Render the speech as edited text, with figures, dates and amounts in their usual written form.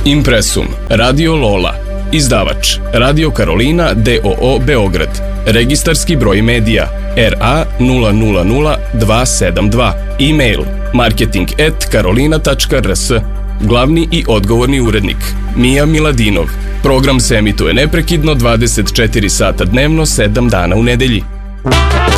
Impresum, Radio Lola, izdavač Radio Karolina d.o.o. Beograd, registarski broj medija RA 000272, e-mail marketing@karolina.rs, glavni i odgovorni urednik Mija Miladinov. Program se emituje neprekidno 24 sata dnevno, 7 dana u nedelji.